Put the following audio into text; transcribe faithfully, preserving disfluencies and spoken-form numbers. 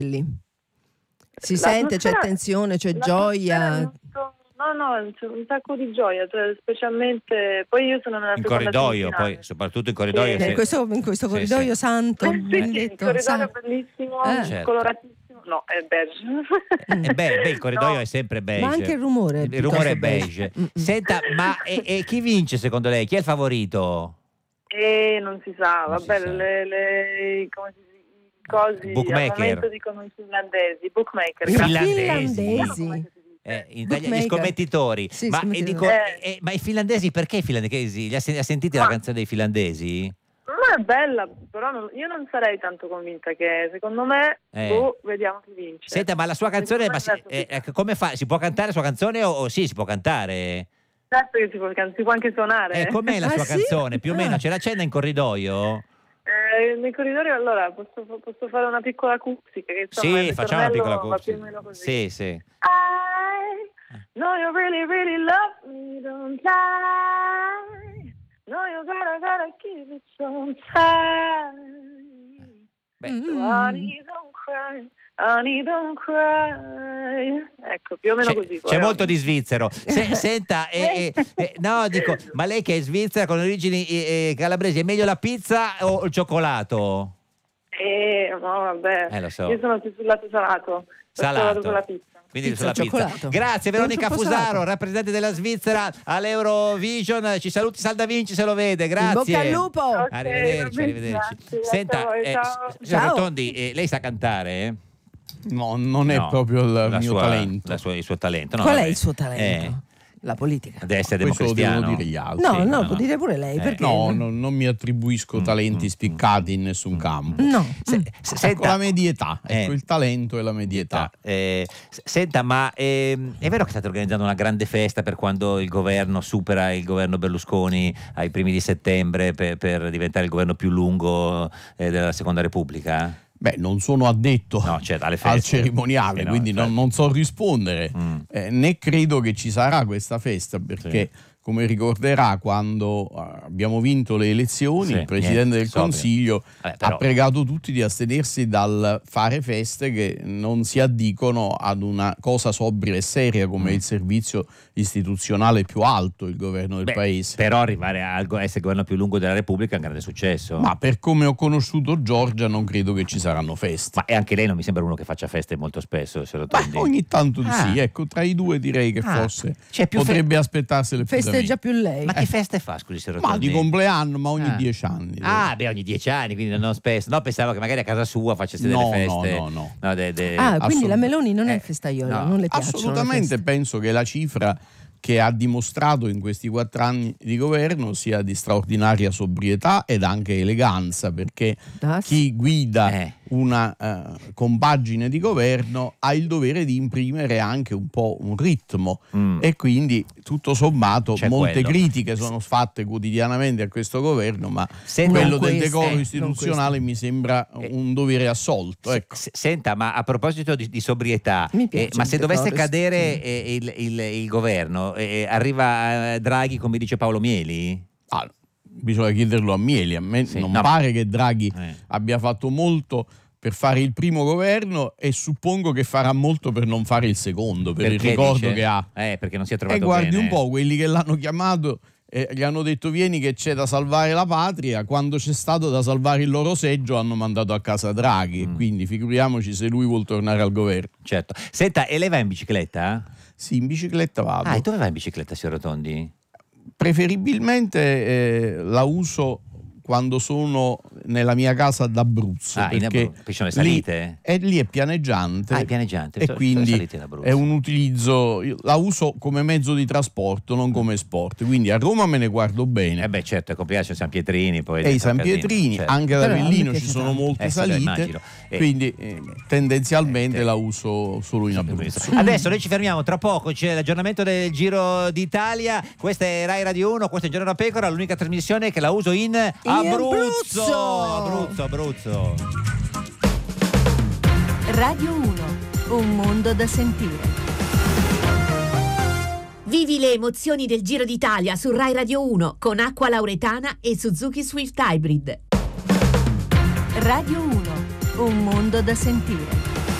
Si sente, c'è tensione, c'è gioia. No, no, c'è un sacco di gioia, cioè, specialmente poi io sono nella in seconda corridoio, semifinale. poi soprattutto in corridoio. Sì. Se... In questo, in questo sì, corridoio sì. santo, Eh, sì, sì, il benedetto, corridoio san- è bellissimo, Eh. Certo. coloratissimo, no, è beige. Eh beh, beh, il corridoio No. è sempre beige. Ma anche il rumore è Il rumore è piuttosto beige. beige. Mm-mm. Senta, ma e, e chi vince secondo lei? Chi è il favorito? E non si sa, Non si vabbè, sa. le, le come si dice, i cosi Bookmaker. al momento dicono i finlandesi, bookmaker. I grazie. finlandesi. finlandesi. Come si dice? Eh, in Italia, gli Bookmaker. scommettitori. Sì, ma, scommettitori. e dico, Eh. eh, ma i finlandesi perché i finlandesi? Li ha, sen- ha sentiti Ma- la canzone dei finlandesi? Ma è bella, però non- io non sarei tanto convinta che secondo me, Eh. boh, vediamo chi vince. Senta, ma la sua canzone ma si- Secondo me eh, adesso eh, come fa? Si può cantare la sua canzone o, o sì, si può cantare? certo che si può, can- si può anche suonare. Eh, com'è la Ah, sua sì? canzone? Più o meno Ah. ce la accenna in corridoio? Eh, nel corridoio allora posso, posso fare una piccola acustica che insomma Sì, il facciamo una piccola ritornello va più o acustica. meno così. Sì, sì. I know you really, really love me, don't lie. No, you gotta, gotta keep it so tight. Beh, So, honey, don't cry, honey, don't cry. Ecco, più o meno C'è, così. c'è poi, molto di svizzero. Se- senta, eh, eh, eh, no, dico, ma lei che è svizzera con origini eh, eh, calabresi, è meglio la pizza o il cioccolato? Eh, no, vabbè. Eh, lo so. Io sono più sul lato salato. Salato. Vado sulla pizza. Quindi Pizza sulla al pizza. cioccolato. Grazie Veronica Non troppo Fusaro, salato. rappresentante della Svizzera all'Eurovision. Ci saluti Salda Vinci se lo vede, grazie. In bocca al lupo. Ok, Arrivederci, va bene, arrivederci. grazie, Senta, grazie a voi, eh, ciao. s- signor Ciao. Rotondi, eh, lei sa cantare? eh? No, non è No, proprio il la mio sua- talento. la sua- il suo talento. No, Qual è vabbè. il suo talento? Eh, La politica. deve essere Questo lo democristiano. devono dire gli altri. No, sì, no, no, può no. dire pure lei, Eh. perché? No, no, non mi attribuisco Mm, talenti mm, spiccati in nessun campo. No. Se- Mm. se- Ecco senta, la medietà, Eh. ecco il talento e la medietà. Eh, s- senta, ma ehm, è vero che state organizzando una grande festa per quando il governo supera il governo Berlusconi ai primi di settembre per, per diventare il governo più lungo eh, della Seconda Repubblica? Beh, non sono addetto No, certo, alle al feste. cerimoniale, Sì, no, quindi non, infatti. non so rispondere, Mm. eh, né credo che ci sarà questa festa, perché come ricorderà quando eh, abbiamo vinto le elezioni, Sì, il Presidente niente, del so che- Consiglio Vabbè, però- ha pregato tutti di astenersi dal fare feste che non si addicono ad una cosa sobria e seria come Mm. il servizio istituzionale più alto, il governo del Beh, paese. però arrivare a go- essere il governo più lungo della Repubblica è un grande successo. Ma per come ho conosciuto Giorgia non credo che ci saranno feste. Ma e anche lei non mi sembra uno che faccia feste molto spesso, se lo Beh, Rotondi. ogni tanto Ah. sì, ecco, tra i due direi che Ah, forse c'è più fe- potrebbe aspettarsele più da me. Festeggia più lei. Ma che feste fa, scusi, se Ma Rotondi? di compleanno, ma ogni Ah. dieci anni. Ah, beh, ogni dieci anni, quindi non spesso. No, pensavo che magari a casa sua facesse No, delle feste. no, no, no. de- de- Ah, quindi la assolut- Meloni non è eh, festaiola, no. non le piacciono le Assolutamente feste. penso che la cifra che ha dimostrato in questi quattro anni di governo sia di straordinaria sobrietà ed anche eleganza, perché Ah, sì. chi guida Eh. una eh, compagine di governo ha il dovere di imprimere anche un po' un ritmo Mm. e quindi tutto sommato C'è molte quello. critiche sono fatte quotidianamente a questo governo, ma Senta- quello Non del queste, decoro non istituzionale mi sembra Eh. un dovere assolto. Ecco. S- Senta, ma a proposito di, di sobrietà, Mi piace eh, ma il se dovesse decoro cadere eh, il, il- il governo, eh, arriva eh, Draghi come dice Paolo Mieli? Ah, bisogna chiederlo a Mieli, a me Sì, non no. pare che Draghi Eh. abbia fatto molto per fare il primo governo e suppongo che farà molto per non fare il secondo, per il Perché ricordo dice? che ha. Eh, perché non si è E trovato guardi bene. un po', quelli che l'hanno chiamato eh, gli hanno detto vieni che c'è da salvare la patria, quando c'è stato da salvare il loro seggio hanno mandato a casa Draghi, Mm. e quindi figuriamoci se lui vuol tornare al governo. Certo. Senta, e lei va in bicicletta? Sì, in bicicletta vado. Ah, e dove va in bicicletta, signor Rotondi? Preferibilmente eh, la uso quando sono nella mia casa d'Abruzzo, Ah, in perché Abruzzo. Qui sono le lì, salite? è, lì è pianeggiante, Ah, è pianeggiante, e sono- quindi sono salite in Abruzzo. è un utilizzo, io la uso come mezzo di trasporto, non come sport, quindi a Roma me ne guardo bene. Eh beh, certo, è complicato, c'è San Pietrini, poi E i San San Casino, Pietrini, certo. anche ad Però a me Avellino piace ci sono tanto. molte Eh, sì, lo salite, immagino. Eh, quindi eh, tendenzialmente eh, la uso solo in Abruzzo. Adesso noi ci fermiamo, tra poco c'è l'aggiornamento del Giro d'Italia. Questa è Rai Radio uno, questo è Giorno da Pecora, l'unica trasmissione che la uso in Abruzzo. Abruzzo, Abruzzo. Radio uno, un mondo da sentire. Vivi le emozioni del Giro d'Italia su Rai Radio uno con Acqua Lauretana e Suzuki Swift Hybrid. Radio uno, un mondo da sentire.